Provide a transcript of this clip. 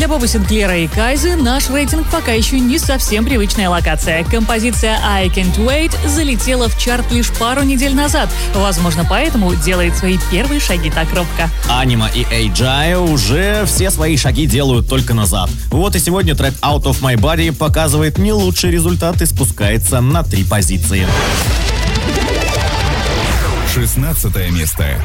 Для Боба Синклера и Кайзы наш рейтинг пока еще не совсем привычная локация. Композиция «I Can't Wait» залетела в чарт лишь пару недель назад. Возможно, поэтому делает свои первые шаги так робко. Анима и Эйджай уже все свои шаги делают только назад. Вот и сегодня трек «Out of My Body» показывает не лучший результат и спускается на 3 позиции. 16 место.